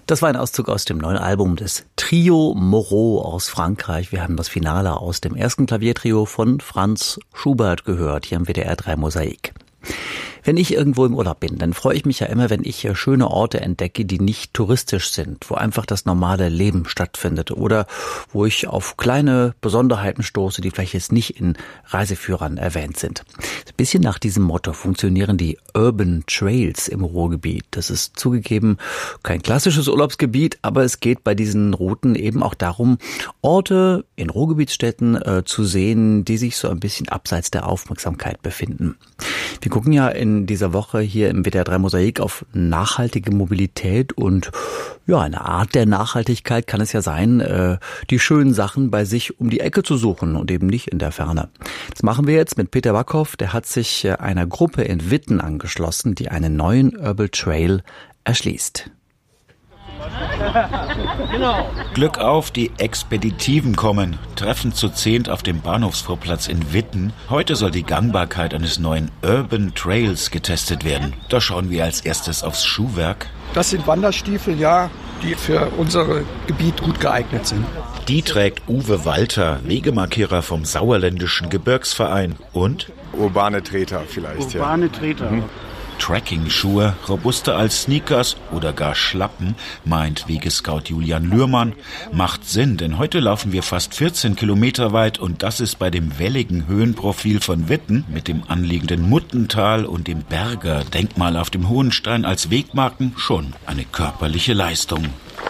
Das war ein Auszug aus dem neuen Album des Trio Moreau aus Frankreich. Wir haben das Finale aus dem ersten Klaviertrio von Franz Schubert gehört, hier am WDR 3 Mosaik. Wenn ich irgendwo im Urlaub bin, dann freue ich mich ja immer, wenn ich schöne Orte entdecke, die nicht touristisch sind, wo einfach das normale Leben stattfindet oder wo ich auf kleine Besonderheiten stoße, die vielleicht jetzt nicht in Reiseführern erwähnt sind. Ein bisschen nach diesem Motto funktionieren die Urban Trails im Ruhrgebiet. Das ist zugegeben kein klassisches Urlaubsgebiet, aber es geht bei diesen Routen eben auch darum, Orte in Ruhrgebietsstädten zu sehen, die sich so ein bisschen abseits der Aufmerksamkeit befinden. Wir gucken ja in dieser Woche hier im WDR 3 Mosaik auf nachhaltige Mobilität und ja, eine Art der Nachhaltigkeit kann es ja sein, die schönen Sachen bei sich um die Ecke zu suchen und eben nicht in der Ferne. Das machen wir jetzt mit Peter Backhoff, der hat sich einer Gruppe in Witten angeschlossen, die einen neuen Urban Trail erschließt. Glück auf, die Expeditiven kommen. Treffen zu 10 auf dem Bahnhofsvorplatz in Witten. Heute soll die Gangbarkeit eines neuen Urban Trails getestet werden. Da schauen wir als erstes aufs Schuhwerk. Das sind Wanderstiefel, ja, die für unser Gebiet gut geeignet sind. Die trägt Uwe Walter, Wegemarkierer vom Sauerländischen Gebirgsverein. Und? Urbane Treter vielleicht, ja. Urbane Treter. Trekking-Schuhe, robuster als Sneakers oder gar Schlappen, meint Wegescout Julian Lührmann. Macht Sinn, denn heute laufen wir fast 14 Kilometer weit und das ist bei dem welligen Höhenprofil von Witten mit dem anliegenden Muttental und dem Berger Denkmal auf dem Hohenstein als Wegmarken schon eine körperliche Leistung.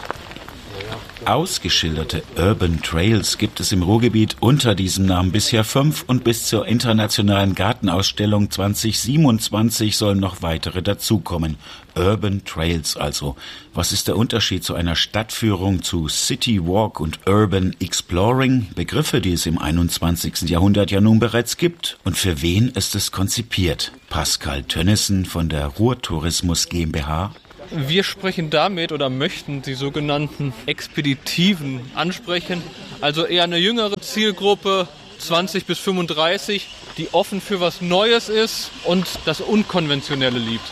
Ausgeschilderte Urban Trails gibt es im Ruhrgebiet unter diesem Namen bisher 5 und bis zur internationalen Gartenausstellung 2027 sollen noch weitere dazukommen. Urban Trails also. Was ist der Unterschied zu einer Stadtführung, zu City Walk und Urban Exploring? Begriffe, die es im 21. Jahrhundert ja nun bereits gibt. Und für wen ist es konzipiert? Pascal Tönnissen von der Ruhrtourismus GmbH. Wir sprechen damit oder möchten die sogenannten Expeditiven ansprechen, also eher eine jüngere Zielgruppe, 20 bis 35, die offen für was Neues ist und das Unkonventionelle liebt.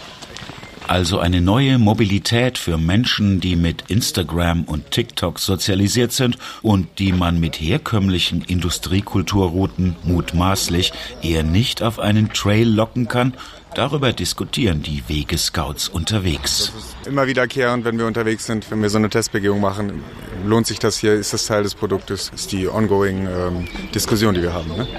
Also eine neue Mobilität für Menschen, die mit Instagram und TikTok sozialisiert sind und die man mit herkömmlichen Industriekulturrouten mutmaßlich eher nicht auf einen Trail locken kann. Darüber diskutieren die Wegescouts unterwegs. Das ist immer wiederkehrend, wenn wir unterwegs sind, wenn wir so eine Testbegehung machen. Lohnt sich das hier? Ist das Teil des Produktes? Ist die ongoing Diskussion, die wir haben, ne?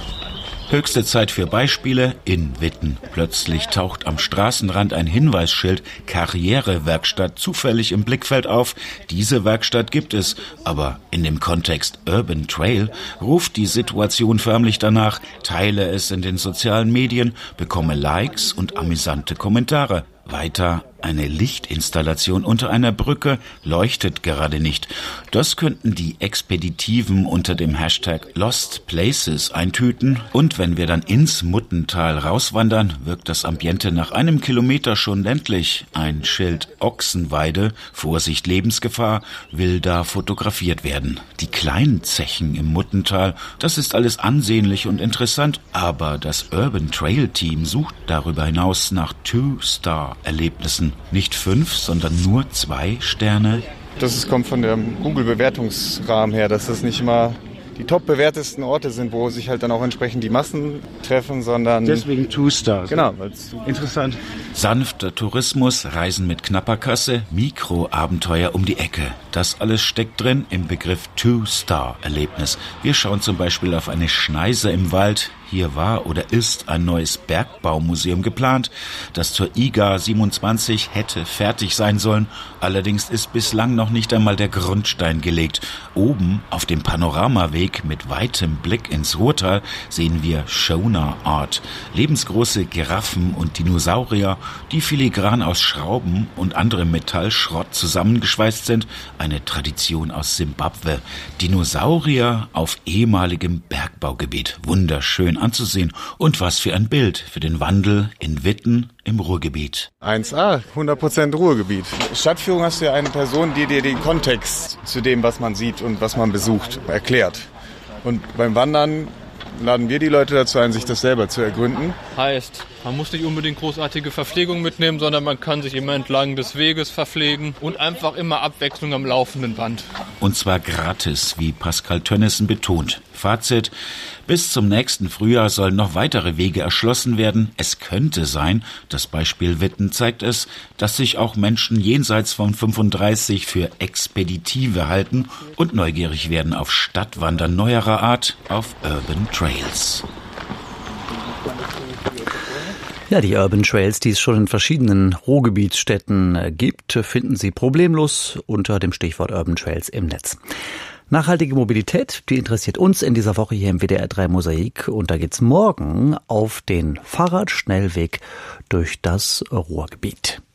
Höchste Zeit für Beispiele in Witten. Plötzlich taucht am Straßenrand ein Hinweisschild Karrierewerkstatt zufällig im Blickfeld auf. Diese Werkstatt gibt es, aber in dem Kontext Urban Trail ruft die Situation förmlich danach, teile es in den sozialen Medien, bekomme Likes und amüsante Kommentare. Weiter, eine Lichtinstallation unter einer Brücke leuchtet gerade nicht. Das könnten die Expeditiven unter dem Hashtag Lost Places eintüten. Und wenn wir dann ins Muttental rauswandern, wirkt das Ambiente nach einem Kilometer schon ländlich. Ein Schild Ochsenweide, Vorsicht Lebensgefahr, will da fotografiert werden. Die kleinen Zechen im Muttental, das ist alles ansehnlich und interessant. Aber das Urban Trail Team sucht darüber hinaus nach 2-Star-Erlebnissen. Nicht 5, sondern nur 2 Sterne. Das kommt von dem Google-Bewertungsrahmen her, dass das nicht immer die top bewertesten Orte sind, wo sich halt dann auch entsprechend die Massen treffen, sondern... Deswegen 2-Star. Genau. Interessant. Sanfter Tourismus, Reisen mit knapper Kasse, Mikroabenteuer um die Ecke. Das alles steckt drin im Begriff 2-Star-Erlebnis. Wir schauen zum Beispiel auf eine Schneise im Wald. Hier war oder ist ein neues Bergbaumuseum geplant, das zur IGA 27 hätte fertig sein sollen. Allerdings ist bislang noch nicht einmal der Grundstein gelegt. Oben auf dem Panoramaweg mit weitem Blick ins Ruhrtal sehen wir Shona Art. Lebensgroße Giraffen und Dinosaurier, die filigran aus Schrauben und anderem Metallschrott zusammengeschweißt sind. Eine Tradition aus Simbabwe. Dinosaurier auf ehemaligem Bergbaugebiet. Wunderschön anzusehen. Und was für ein Bild für den Wandel in Witten im Ruhrgebiet. 1A, 100% Ruhrgebiet. Stadtführung hast du ja eine Person, die dir den Kontext zu dem, was man sieht und was man besucht, erklärt. Und beim Wandern laden wir die Leute dazu ein, sich das selber zu ergründen. Heißt, man muss nicht unbedingt großartige Verpflegung mitnehmen, sondern man kann sich immer entlang des Weges verpflegen und einfach immer Abwechslung am laufenden Band. Und zwar gratis, wie Pascal Tönnissen betont. Fazit: Bis zum nächsten Frühjahr sollen noch weitere Wege erschlossen werden. Es könnte sein, das Beispiel Witten zeigt es, dass sich auch Menschen jenseits von 35 für Expeditive halten und neugierig werden auf Stadtwandern neuerer Art, auf Urban Trails. Ja, die Urban Trails, die es schon in verschiedenen Ruhrgebietsstädten gibt, finden Sie problemlos unter dem Stichwort Urban Trails im Netz. Nachhaltige Mobilität, die interessiert uns in dieser Woche hier im WDR 3 Mosaik. Und da geht's morgen auf den Fahrradschnellweg durch das Ruhrgebiet.